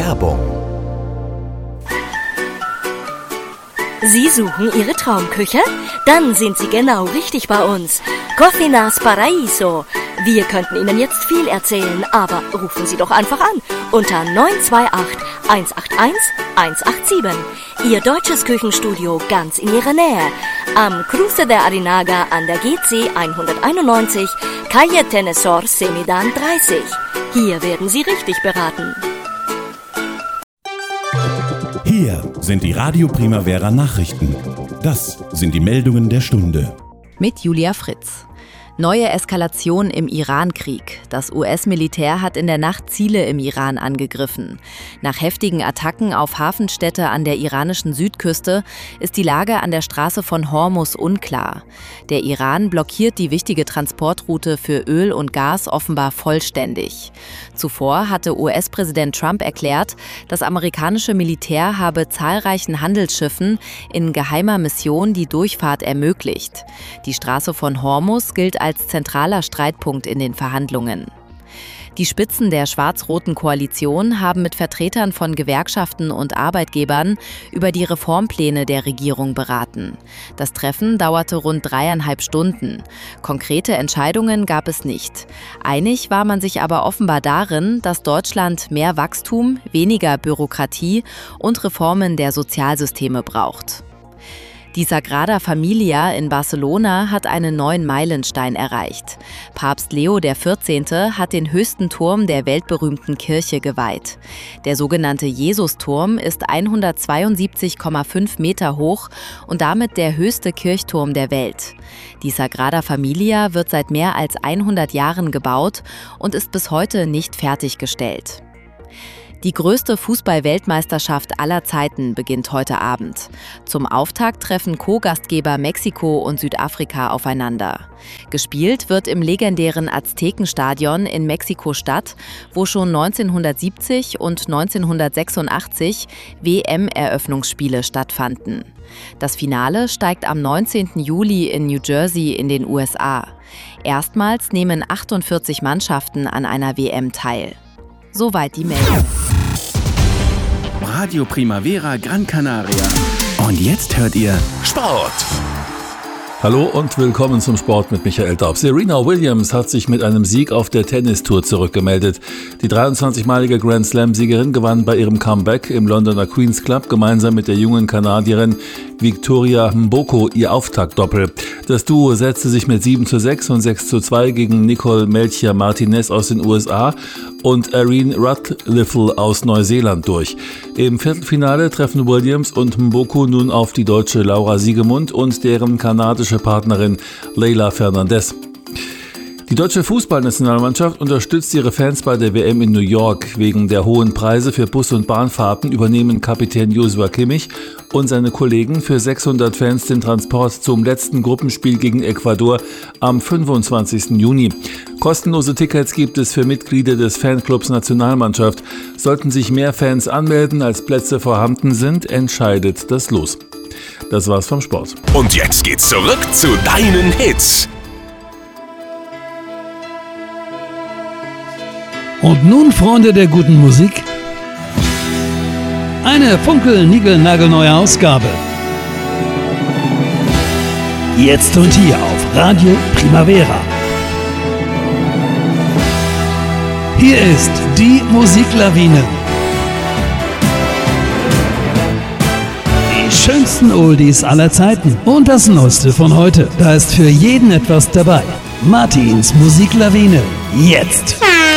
Werbung. Sie suchen Ihre Traumküche? Dann sind Sie genau richtig bei uns. Cocinas Paraíso. Wir könnten Ihnen jetzt viel erzählen, aber rufen Sie doch einfach an unter 928 181 187. Ihr deutsches Küchenstudio ganz in Ihrer Nähe. Am Cruce de Arinaga an der GC 191, Calle Tenesor Semidan 30. Hier werden Sie richtig beraten. Hier sind die Radio Primavera Nachrichten. Das sind die Meldungen der Stunde. Mit Julia Fritz. Neue Eskalation im Iran-Krieg. Das US-Militär hat in der Nacht Ziele im Iran angegriffen. Nach heftigen Attacken auf Hafenstädte an der iranischen Südküste ist die Lage an der Straße von Hormuz unklar. Der Iran blockiert die wichtige Transportroute für Öl und Gas offenbar vollständig. Zuvor hatte US-Präsident Trump erklärt, das amerikanische Militär habe zahlreichen Handelsschiffen in geheimer Mission die Durchfahrt ermöglicht. Die Straße von Hormuz gilt als zentraler Streitpunkt in den Verhandlungen. Die Spitzen der schwarz-roten Koalition haben mit Vertretern von Gewerkschaften und Arbeitgebern über die Reformpläne der Regierung beraten. Das Treffen dauerte rund 3,5 Stunden. Konkrete Entscheidungen gab es nicht. Einig war man sich aber offenbar darin, dass Deutschland mehr Wachstum, weniger Bürokratie und Reformen der Sozialsysteme braucht. Die Sagrada Familia in Barcelona hat einen neuen Meilenstein erreicht. Papst Leo XIV. Hat den höchsten Turm der weltberühmten Kirche geweiht. Der sogenannte Jesusturm ist 172,5 Meter hoch und damit der höchste Kirchturm der Welt. Die Sagrada Familia wird seit mehr als 100 Jahren gebaut und ist bis heute nicht fertiggestellt. Die größte Fußball-Weltmeisterschaft aller Zeiten beginnt heute Abend. Zum Auftakt treffen Co-Gastgeber Mexiko und Südafrika aufeinander. Gespielt wird im legendären Aztekenstadion in Mexiko-Stadt, wo schon 1970 und 1986 WM-Eröffnungsspiele stattfanden. Das Finale steigt am 19. Juli in New Jersey in den USA. Erstmals nehmen 48 Mannschaften an einer WM teil. Soweit die Meldung. Radio Primavera Gran Canaria. Und jetzt hört ihr Sport. Hallo und willkommen zum Sport mit Michael Daub. Serena Williams hat sich mit einem Sieg auf der Tennistour zurückgemeldet. Die 23-malige Grand Slam-Siegerin gewann bei ihrem Comeback im Londoner Queen's Club gemeinsam mit der jungen Kanadierin Victoria Mboko ihr Auftaktdoppel. Das Duo setzte sich mit 7:6 und 6:2 gegen Nicole Melchior-Martinez aus den USA und Erin Radcliffe aus Neuseeland durch. Im Viertelfinale treffen Williams und Mboko nun auf die deutsche Laura Siegemund und deren kanadische Partnerin Leylah Fernandez. Die deutsche Fußballnationalmannschaft unterstützt ihre Fans bei der WM in New York. Wegen der hohen Preise für Bus- und Bahnfahrten übernehmen Kapitän Joshua Kimmich und seine Kollegen für 600 Fans den Transport zum letzten Gruppenspiel gegen Ecuador am 25. Juni. Kostenlose Tickets gibt es für Mitglieder des Fanclubs Nationalmannschaft. Sollten sich mehr Fans anmelden, als Plätze vorhanden sind, entscheidet das Los. Das war's vom Sport. Und jetzt geht's zurück zu deinen Hits. Und nun, Freunde der guten Musik, eine funkel-nigel-nagelneue Ausgabe. Jetzt und hier auf Radio Primavera. Hier ist die Musiklawine. Die schönsten Oldies aller Zeiten und das Neueste von heute. Da ist für jeden etwas dabei. Martins Musiklawine. Jetzt.